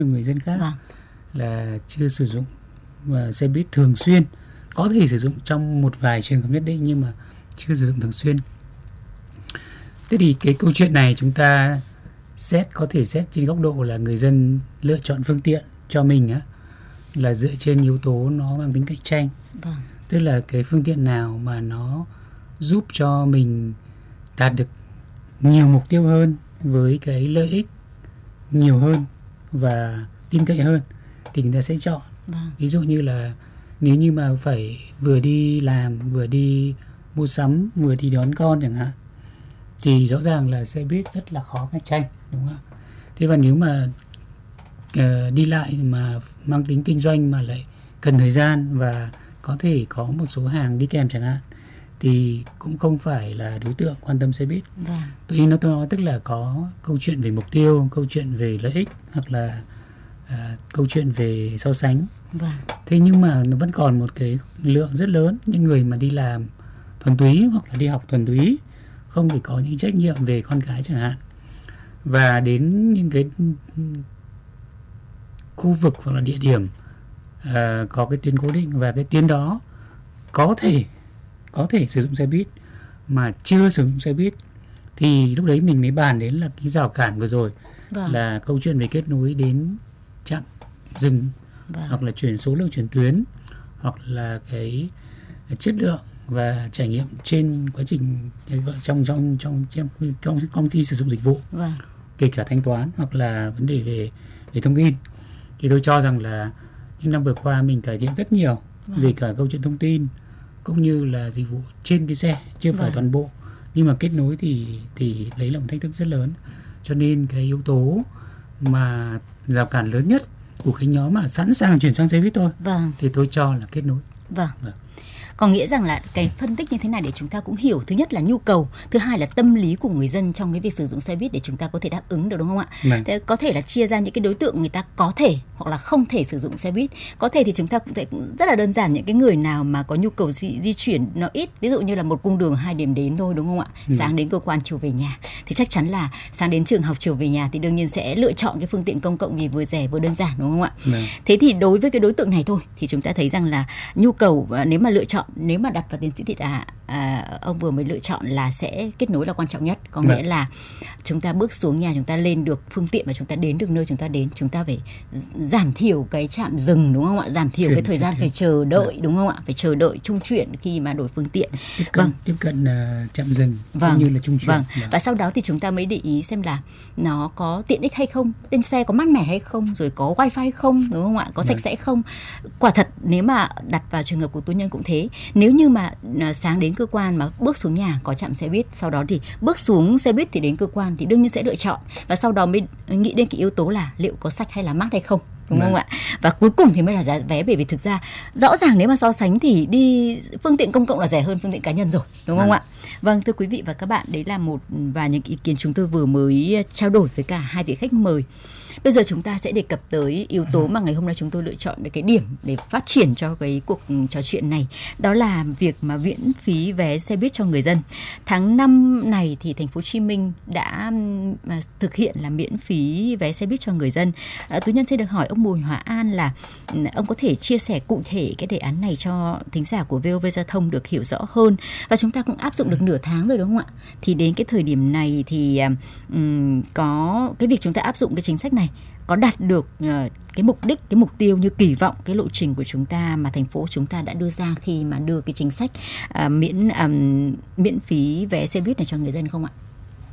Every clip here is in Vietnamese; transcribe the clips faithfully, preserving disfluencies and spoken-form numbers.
người dân khác Vâng. là chưa sử dụng và xe buýt thường xuyên, có thể sử dụng trong một vài trường hợp nhất định nhưng mà chưa sử dụng thường xuyên. Thế thì cái câu chuyện này chúng ta xét có thể xét trên góc độ là người dân lựa chọn phương tiện cho mình á, là dựa trên yếu tố nó mang tính cạnh tranh. Vâng. Tức là cái phương tiện nào mà nó giúp cho mình đạt được nhiều mục tiêu hơn với cái lợi ích nhiều hơn và tin cậy hơn thì người ta sẽ chọn. Vâng. Ví dụ như là nếu như mà phải vừa đi làm, vừa đi mua sắm, vừa đi đón con chẳng hạn, thì rõ ràng là xe buýt rất là khó cạnh tranh, đúng không ạ? Thế và nếu mà uh, đi lại mà mang tính kinh doanh mà lại cần thời gian và có thể có một số hàng đi kèm chẳng hạn, thì cũng không phải là đối tượng quan tâm xe buýt. Vâng. Tôi nói, tôi nói tức là có câu chuyện về mục tiêu, câu chuyện về lợi ích, hoặc là uh, câu chuyện về so sánh. Vâng. Thế nhưng mà nó vẫn còn một cái lượng rất lớn những người mà đi làm thuần túy hoặc là đi học thuần túy, không phải có những trách nhiệm về con cái chẳng hạn, và đến những cái khu vực hoặc là địa điểm uh, có cái tuyến cố định và cái tuyến đó có thể có thể sử dụng xe buýt mà chưa sử dụng xe buýt, thì lúc đấy mình mới bàn đến là cái rào cản vừa rồi. Vâng. Là câu chuyện về kết nối đến trạm dừng. Vâng. Hoặc là chuyển số lượng chuyển tuyến, hoặc là cái chất lượng và trải nghiệm trên quá trình trong trong trong trong trong công ty sử dụng dịch vụ. Vâng. Kể cả thanh toán hoặc là vấn đề về về thông tin, thì tôi cho rằng là những năm vừa qua mình cải thiện rất nhiều. Vâng. Về cả câu chuyện thông tin cũng như là dịch vụ trên cái xe, chưa phải. Vâng. Toàn bộ, nhưng mà kết nối thì thì lấy là một thách thức rất lớn. Cho nên cái yếu tố mà rào cản lớn nhất của cái nhóm mà sẵn sàng chuyển sang xe buýt thôi. Vâng. Thì tôi cho là kết nối. Vâng. Vâng. Có nghĩa rằng là cái phân tích như thế này để chúng ta cũng hiểu, thứ nhất là nhu cầu, thứ hai là tâm lý của người dân trong cái việc sử dụng xe buýt để chúng ta có thể đáp ứng được, đúng không ạ? Vâng. Thế có thể là chia ra những cái đối tượng người ta có thể hoặc là không thể sử dụng xe buýt. Có thể thì chúng ta cũng thể cũng rất là đơn giản, những cái người nào mà có nhu cầu di, di chuyển nó ít, ví dụ như là một cung đường hai điểm đến thôi, đúng không ạ? Vâng. Sáng đến cơ quan, chiều về nhà, thì chắc chắn là sáng đến trường học, chiều về nhà thì đương nhiên sẽ lựa chọn cái phương tiện công cộng vì vừa rẻ vừa đơn giản, đúng không ạ? Vâng. Thế thì đối với cái đối tượng này thôi thì chúng ta thấy rằng là nhu cầu, nếu mà lựa chọn, nếu mà đặt vào tiến sĩ thì à, à, ông vừa mới lựa chọn là sẽ kết nối là quan trọng nhất, có nghĩa là chúng ta bước xuống nhà, chúng ta lên được phương tiện và chúng ta đến được nơi chúng ta đến, chúng ta phải giảm thiểu cái trạm dừng, đúng không ạ? Giảm thiểu chuyển, cái thời gian phải chờ đợi, đúng không ạ? Phải chờ đợi trung chuyển khi mà đổi phương tiện. Tiếp cận, vâng. tiếp cận uh, trạm dừng vâng. cũng như là trung chuyển. Vâng. Vâng. Và sau đó thì chúng ta mới để ý xem là nó có tiện ích hay không, trên xe có mát mẻ hay không, rồi có wifi hay không, đúng không ạ? Có sạch vâng. sẽ không? Quả thật nếu mà đặt vào trường hợp của tú nhân cũng thế, nếu như mà sáng đến cơ quan mà bước xuống nhà có trạm xe buýt, sau đó thì bước xuống xe buýt thì đến cơ quan, thì đương nhiên sẽ lựa chọn, và sau đó mới nghĩ đến cái yếu tố là liệu có sạch hay là mát hay không, đúng Đấy. không ạ? Và cuối cùng thì mới là giá vé, bởi vì thực ra rõ ràng nếu mà so sánh thì đi phương tiện công cộng là rẻ hơn phương tiện cá nhân rồi, đúng Đấy. không ạ? Vâng, thưa quý vị và các bạn, đấy là một và những ý kiến chúng tôi vừa mới trao đổi với cả hai vị khách mời. Bây giờ chúng ta sẽ đề cập tới yếu tố mà ngày hôm nay chúng tôi lựa chọn để cái điểm để phát triển cho cái cuộc trò chuyện này. Đó là việc mà miễn phí vé xe buýt cho người dân. Tháng năm này thì thành phố Hồ Chí Minh đã thực hiện là miễn phí vé xe buýt cho người dân. À, tú nhân sẽ được hỏi ông Bùi Hòa An là ông có thể chia sẻ cụ thể cái đề án này cho thính giả của vê o vê Giao thông được hiểu rõ hơn. Và chúng ta cũng áp dụng được nửa tháng rồi, đúng không ạ? Thì đến cái thời điểm này thì um, có cái việc chúng ta áp dụng cái chính sách này có đạt được uh, cái mục đích, cái mục tiêu như kỳ vọng, cái lộ trình của chúng ta mà thành phố chúng ta đã đưa ra khi mà đưa cái chính sách uh, miễn um, miễn phí vé xe buýt này cho người dân không ạ?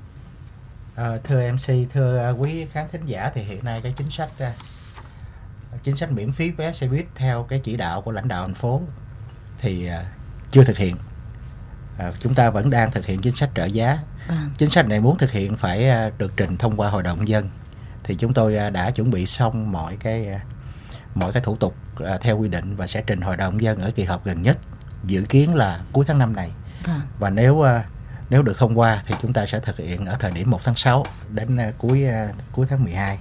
À, thưa em xê, thưa quý khán thính giả, thì hiện nay cái chính sách uh, chính sách miễn phí vé xe buýt theo cái chỉ đạo của lãnh đạo thành phố thì uh, chưa thực hiện. Uh, chúng ta vẫn đang thực hiện chính sách trợ giá. À. Chính sách này muốn thực hiện phải uh, được trình thông qua Hội đồng Nhân dân. Thì chúng tôi đã chuẩn bị xong mọi cái mọi cái thủ tục theo quy định và sẽ trình Hội đồng Nhân dân ở kỳ họp gần nhất, dự kiến là cuối tháng năm này. À. Và nếu nếu được thông qua thì chúng ta sẽ thực hiện ở thời điểm một tháng sáu đến cuối cuối tháng mười hai.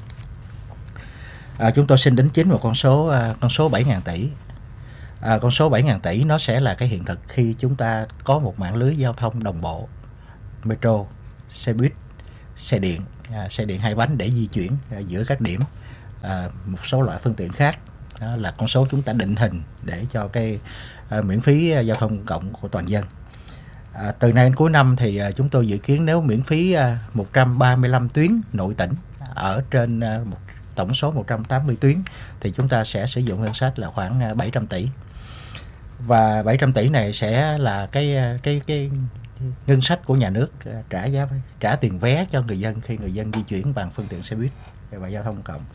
À, chúng tôi xin đính chính một con số con số bảy nghìn tỷ. À, con số bảy nghìn tỷ nó sẽ là cái hiện thực khi chúng ta có một mạng lưới giao thông đồng bộ, metro, xe buýt, xe điện, à, xe điện hai bánh để di chuyển à, giữa các điểm à, một số loại phương tiện khác. Đó là con số chúng ta định hình để cho cái à, miễn phí giao thông công cộng của toàn dân. À, từ nay đến cuối năm thì à, chúng tôi dự kiến nếu miễn phí à, một trăm ba mươi lăm tuyến nội tỉnh ở trên à, một, tổng số một trăm tám mươi tuyến thì chúng ta sẽ sử dụng ngân sách là khoảng à, bảy trăm tỷ. Và bảy trăm tỷ này sẽ là cái cái cái ngân sách của nhà nước trả giá trả tiền vé cho người dân khi người dân di chuyển bằng phương tiện xe buýt và giao thông công cộng.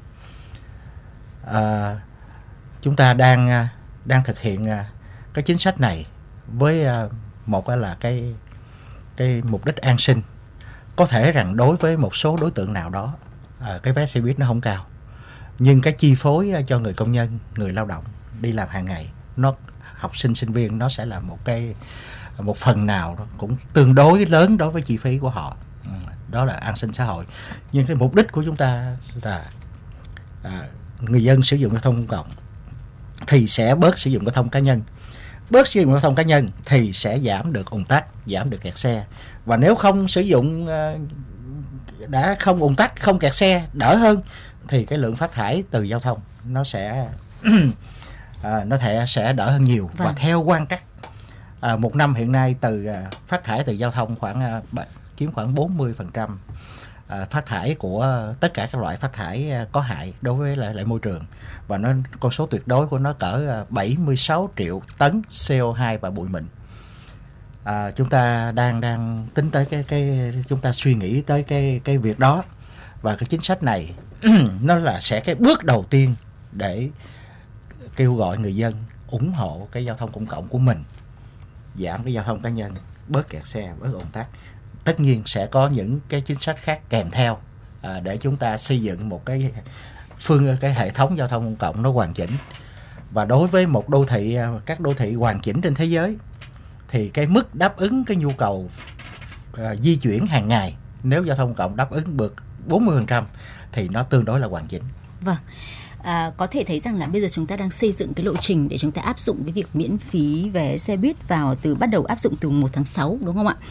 À, chúng ta đang đang thực hiện cái chính sách này với một là cái cái mục đích an sinh. Có thể rằng đối với một số đối tượng nào đó à, cái vé xe buýt nó không cao, nhưng cái chi phối cho người công nhân, người lao động đi làm hàng ngày, nó học sinh sinh viên nó sẽ là một cái một phần nào cũng tương đối lớn đối với chi phí của họ. Đó là an sinh xã hội. Nhưng cái mục đích của chúng ta là à, người dân sử dụng giao thông công cộng thì sẽ bớt sử dụng giao thông cá nhân. Bớt sử dụng giao thông cá nhân thì sẽ giảm được ùn tắc, giảm được kẹt xe. Và nếu không sử dụng, đã không ùn tắc, không kẹt xe, đỡ hơn, thì cái lượng phát thải từ giao thông nó sẽ à, nó thể sẽ đỡ hơn nhiều. Vâng. Và theo quan trắc, à, một năm hiện nay từ à, phát thải từ giao thông khoảng à, chiếm khoảng bốn mươi phần trăm à, phát thải của tất cả các loại phát thải à, có hại đối với lại, lại môi trường. Và nó con số tuyệt đối của nó cỡ à, bảy mươi sáu triệu tấn xê o hai và bụi mịn. À, chúng ta đang đang tính tới cái cái chúng ta suy nghĩ tới cái cái việc đó, và cái chính sách này nó là sẽ cái bước đầu tiên để kêu gọi người dân ủng hộ cái giao thông công cộng của mình, giảm cái giao thông cá nhân, bớt kẹt xe, bớt ùn tắc. Tất nhiên sẽ có những cái chính sách khác kèm theo à, để chúng ta xây dựng một cái phương cái hệ thống giao thông công cộng nó hoàn chỉnh. Và đối với một đô thị, các đô thị hoàn chỉnh trên thế giới, thì cái mức đáp ứng cái nhu cầu à, di chuyển hàng ngày nếu giao thông công cộng đáp ứng được bốn mươi phần trăm thì nó tương đối là hoàn chỉnh. Vâng. À, có thể thấy rằng là bây giờ chúng ta đang xây dựng cái lộ trình để chúng ta áp dụng cái việc miễn phí vé xe buýt vào từ bắt đầu áp dụng từ một tháng sáu, đúng không ạ?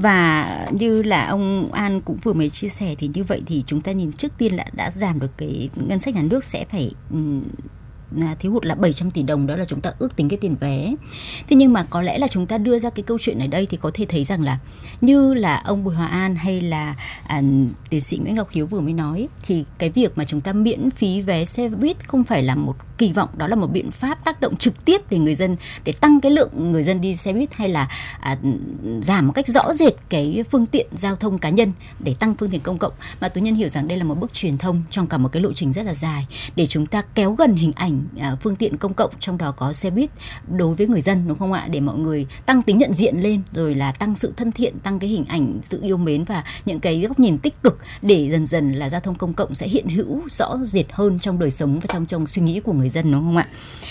Và như là ông An cũng vừa mới chia sẻ thì như vậy thì chúng ta nhìn trước tiên là đã giảm được cái ngân sách nhà nước sẽ phải um, thiếu hụt là bảy trăm tỷ đồng, đó là chúng ta ước tính cái tiền vé. Thế nhưng mà có lẽ là chúng ta đưa ra cái câu chuyện ở đây thì có thể thấy rằng là như là ông Bùi Hòa An hay là à, tiến sĩ Nguyễn Ngọc Hiếu vừa mới nói, thì cái việc mà chúng ta miễn phí vé xe buýt không phải là một kỳ vọng, đó là một biện pháp tác động trực tiếp để người dân, để tăng cái lượng người dân đi xe buýt, hay là à, giảm một cách rõ rệt cái phương tiện giao thông cá nhân để tăng phương tiện công cộng, mà Tú Nhân hiểu rằng đây là một bước truyền thông trong cả một cái lộ trình rất là dài để chúng ta kéo gần hình ảnh à, phương tiện công cộng, trong đó có xe buýt đối với người dân, đúng không ạ? Để mọi người tăng tính nhận diện lên, rồi là tăng sự thân thiện, tăng cái hình ảnh sự yêu mến và những cái góc nhìn tích cực, để dần dần là giao thông công cộng sẽ hiện hữu rõ rệt hơn trong đời sống và trong trong suy nghĩ của người dân, đúng không ạ?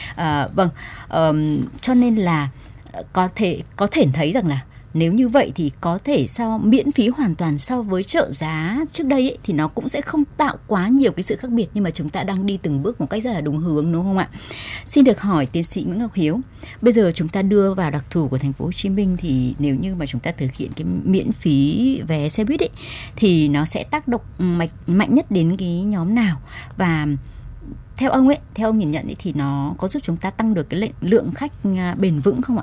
À, vâng, um, cho nên là có thể có thể thấy rằng là nếu như vậy thì có thể sao miễn phí hoàn toàn so với trợ giá trước đây ấy, thì nó cũng sẽ không tạo quá nhiều cái sự khác biệt, nhưng mà chúng ta đang đi từng bước một cách rất là đúng hướng, đúng không ạ? Xin được hỏi tiến sĩ Nguyễn Ngọc Hiếu, bây giờ chúng ta đưa vào đặc thù của thành phố Hồ Chí Minh thì nếu như mà chúng ta thực hiện cái miễn phí vé xe buýt ấy, thì nó sẽ tác động mạnh, mạnh nhất đến cái nhóm nào, và theo ông ấy, theo ông nhìn nhận ấy, thì nó có giúp chúng ta tăng được cái lượng khách bền vững không ạ?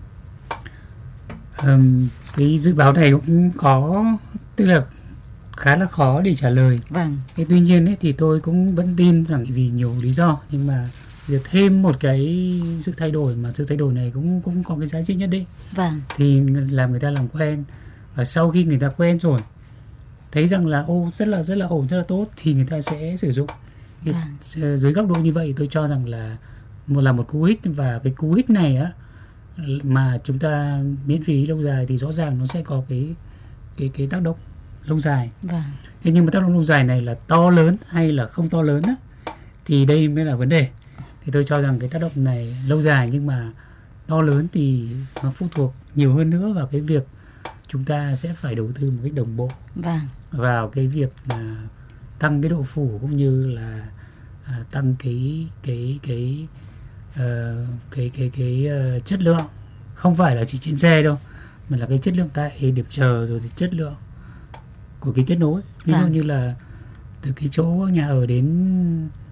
Um, cái dự báo này cũng có, tức là khá là khó để trả lời. Vâng. Thế tuy nhiên ấy, thì tôi cũng vẫn tin rằng vì nhiều lý do, nhưng mà việc thêm một cái sự thay đổi, mà sự thay đổi này cũng cũng có cái giá trị nhất định. Vâng. Thì làm người ta làm quen, và sau khi người ta quen rồi, thấy rằng là ô rất là rất là ổn, rất là tốt, thì người ta sẽ sử dụng. Vâng. Dưới góc độ như vậy, tôi cho rằng là một là một cú hích, và cái cú hích này á, mà chúng ta miễn phí lâu dài thì rõ ràng nó sẽ có cái cái cái tác động lâu dài. Vâng. Thế nhưng mà tác động lâu dài này là to lớn hay là không to lớn á, thì đây mới là vấn đề. Thì tôi cho rằng cái tác động này lâu dài, nhưng mà to lớn thì nó phụ thuộc nhiều hơn nữa vào cái việc chúng ta sẽ phải đầu tư một cách đồng bộ. Vâng. Vào cái việc mà tăng cái độ phủ, cũng như là à, tăng cái cái cái uh, cái cái cái uh, chất lượng, không phải là chỉ trên xe đâu, mà là cái chất lượng tại điểm chờ, rồi thì chất lượng của cái kết nối. Ví dụ như là từ cái chỗ nhà ở đến